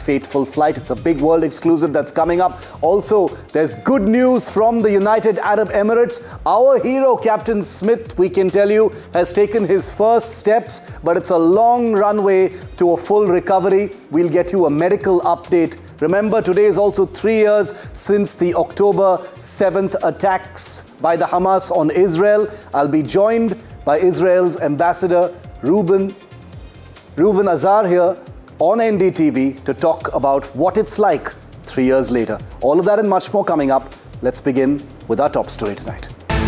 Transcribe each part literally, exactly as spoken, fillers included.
fateful flight. It's a big world exclusive that's coming up. Also, there's good news from the United Arab Emirates. Our hero, Captain Smith, we can tell you, has taken his first steps, but it's a long runway to a full recovery. We'll get you a medical update. Remember, today is also three years since the October seventh attacks by the Hamas on Israel. I'll be joined by Israel's ambassador, Reuben, Reuven Azar here on N D T V to talk about what it's like three years later. All of that and much more coming up. Let's begin with our top story tonight.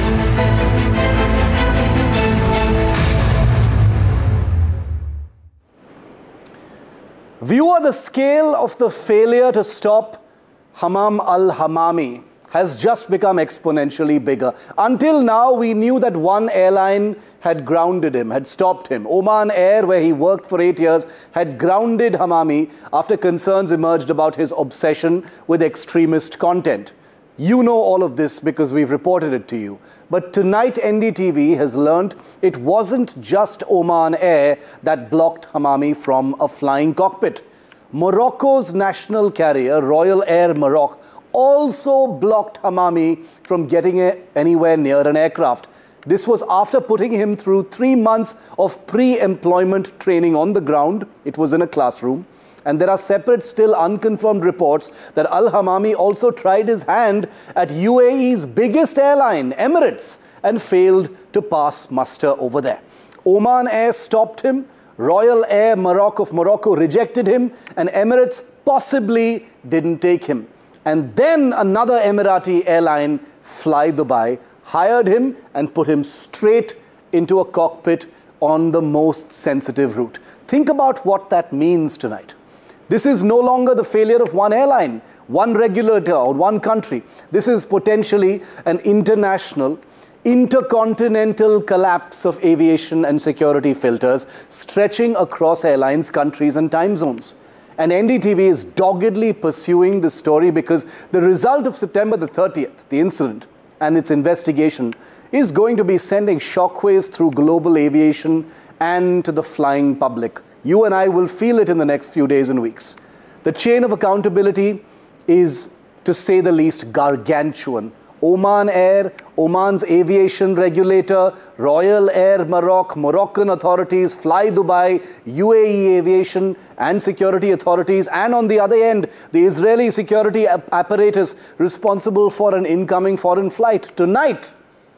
Viewer, the scale of the failure to stop Hamam al-Hamami has just become exponentially bigger. Until now, we knew that one airline had grounded him, had stopped him. Oman Air, where he worked for eight years, had grounded Hamami after concerns emerged about his obsession with extremist content. You know all of this because we've reported it to you. But tonight, N D T V has learned it wasn't just Oman Air that blocked Hamami from a flying cockpit. Morocco's national carrier, Royal Air Maroc, also blocked Hamami from getting anywhere near an aircraft. This was after putting him through three months of pre-employment training on the ground. It was in a classroom. And there are separate, still unconfirmed reports that Al-Hamami also tried his hand at U A E's biggest airline, Emirates, and failed to pass muster over there. Oman Air stopped him, Royal Air Maroc of Morocco rejected him, and Emirates possibly didn't take him. And then another Emirati airline, Fly Dubai, hired him and put him straight into a cockpit on the most sensitive route. Think about what that means tonight. This is no longer the failure of one airline, one regulator or one country. This is potentially an international, intercontinental collapse of aviation and security filters stretching across airlines, countries and time zones. And N D T V is doggedly pursuing this story because the result of September the thirtieth, the incident and its investigation, is going to be sending shockwaves through global aviation and to the flying public. You and I will feel it in the next few days and weeks. The chain of accountability is, to say the least, gargantuan. Oman Air, Oman's aviation regulator, Royal Air Maroc, Moroccan authorities, Fly Dubai, U A E aviation and security authorities, and on the other end, the Israeli security apparatus responsible for an incoming foreign flight. Tonight,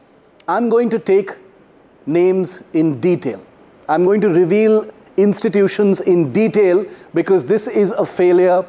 I'm going to take names in detail. I'm going to reveal institutions in detail because this is a failure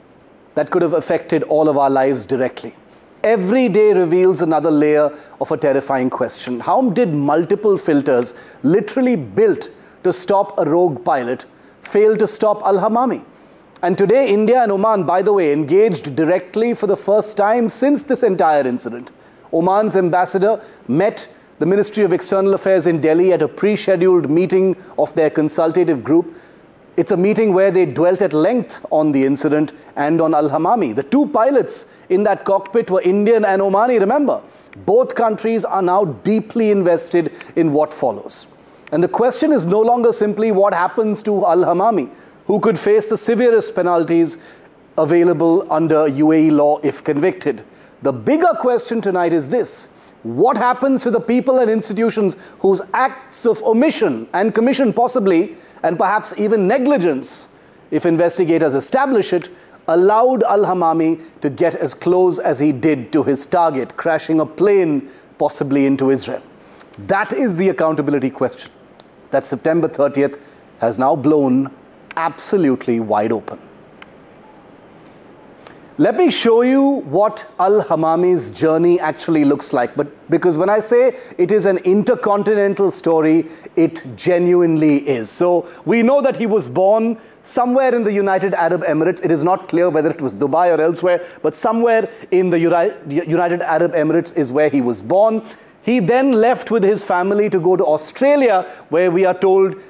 that could have affected all of our lives directly. Every day reveals another layer of a terrifying question. How did multiple filters, literally built to stop a rogue pilot, fail to stop Al-Hamami? And today, India and Oman, by the way, engaged directly for the first time since this entire incident. Oman's ambassador met the Ministry of External Affairs in Delhi at a pre-scheduled meeting of their consultative group. It's a meeting where they dwelt at length on the incident and on Al-Hamami. The two pilots in that cockpit were Indian and Omani, remember. Both countries are now deeply invested in what follows. And the question is no longer simply what happens to Al-Hamami, who could face the severest penalties available under U A E law if convicted. The bigger question tonight is this: what happens to the people and institutions whose acts of omission and commission possibly, and perhaps even negligence, if investigators establish it, allowed Al-Hamami to get as close as he did to his target, crashing a plane possibly into Israel? That is the accountability question that September thirtieth has now blown absolutely wide open. Let me show you what Al-Hamami's journey actually looks like. But because when I say it is an intercontinental story, it genuinely is. So we know that he was born somewhere in the United Arab Emirates. It is not clear whether it was Dubai or elsewhere, but somewhere in the United Arab Emirates is where he was born. He then left with his family to go to Australia, where we are told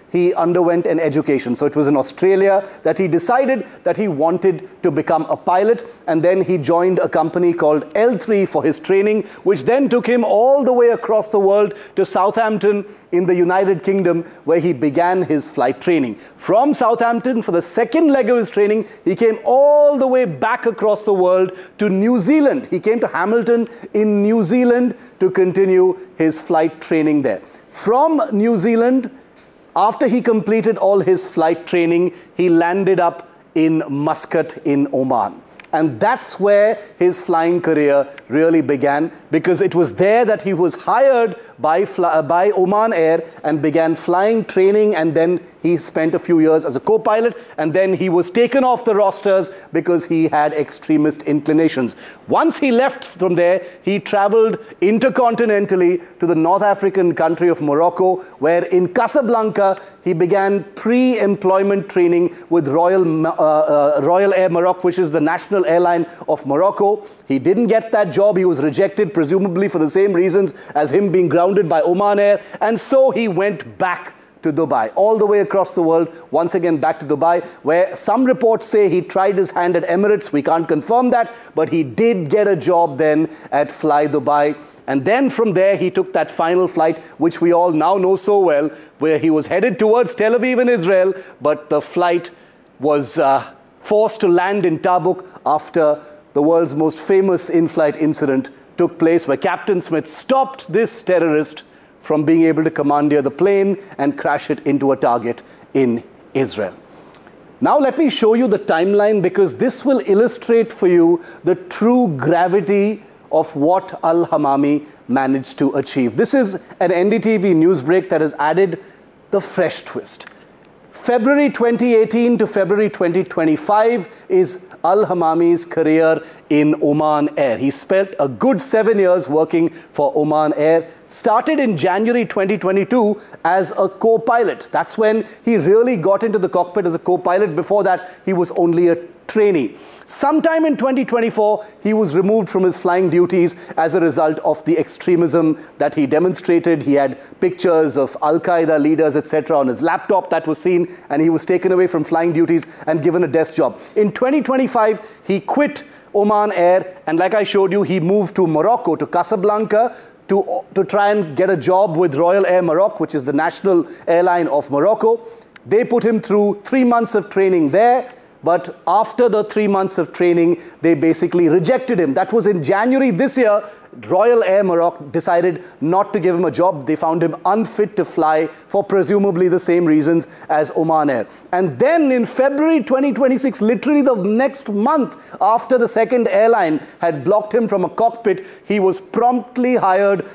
he underwent an education. So it was in Australia that he decided that he wanted to become a pilot, and then he joined a company called L three for his training, which then took him all the way across the world to Southampton in the United Kingdom, where he began his flight training. From Southampton, for the second leg of his training, he came all the way back across the world to New Zealand. He came to Hamilton in New Zealand to continue his flight training there. From New Zealand, after he completed all his flight training, he landed up in Muscat in Oman. And that's where his flying career really began, because it was there that he was hired by, by Oman Air and began flying training, and then he spent a few years as a co-pilot, and then he was taken off the rosters because he had extremist inclinations. Once he left from there, he traveled intercontinentally to the North African country of Morocco, where in Casablanca, he began pre-employment training with Royal, uh, uh, Royal Air Maroc, which is the national airline of Morocco. He didn't get that job. He was rejected, presumably for the same reasons as him being grounded by Oman Air. And so he went back to Dubai, all the way across the world, once again back to Dubai, where some reports say he tried his hand at Emirates. We can't confirm that, but he did get a job then at Fly Dubai. And then from there, he took that final flight, which we all now know so well, where he was headed towards Tel Aviv in Israel, but the flight was uh, forced to land in Tabuk after the world's most famous in-flight incident took place, where Captain Smith stopped this terrorist from being able to commandeer the plane and crash it into a target in Israel. Now let me show you the timeline, because this will illustrate for you the true gravity of what Al-Hamami managed to achieve. This is an N D T V news break that has added the fresh twist. February twenty eighteen to February twenty twenty-five is Al-Hamami's career in Oman Air. He spent a good seven years working for Oman Air. Started in January twenty twenty-two as a co-pilot. That's when he really got into the cockpit as a co-pilot. Before that, he was only a trainee. Sometime in twenty twenty-four, he was removed from his flying duties as a result of the extremism that he demonstrated. He had pictures of Al-Qaeda leaders, et cetera on his laptop that was seen, and he was taken away from flying duties and given a desk job. In twenty twenty-five, he quit Oman Air, and like I showed you, he moved to Morocco, to Casablanca, to, to try and get a job with Royal Air Maroc, which is the national airline of Morocco. They put him through three months of training there. But after the three months of training, they basically rejected him. That was in January this year. Royal Air Maroc decided not to give him a job. They found him unfit to fly for presumably the same reasons as Oman Air. And then in February twenty twenty-six, literally the next month after the second airline had blocked him from a cockpit, he was promptly hired